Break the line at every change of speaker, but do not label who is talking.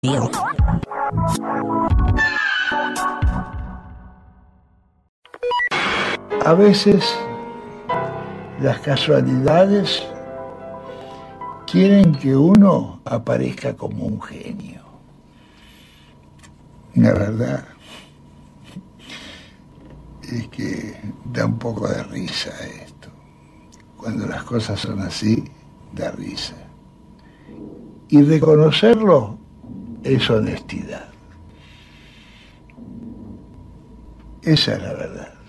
A veces las casualidades quieren que uno aparezca como un genio. La verdad es que da un poco de risa esto. Cuando las cosas son así, da risa. Y reconocerlo es honestidad. Esa es la verdad.